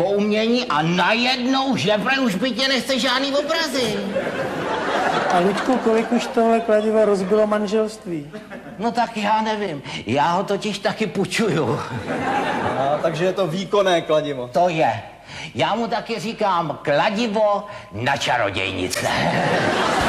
umění a najednou žepre už by tě nechce žádný obrazy. A Luďku, kolik už tohle kladivo rozbilo manželství? No tak já nevím, já ho totiž taky půjčuju. Takže je to výkonné kladivo. To je. Já mu taky říkám kladivo na čarodějnice.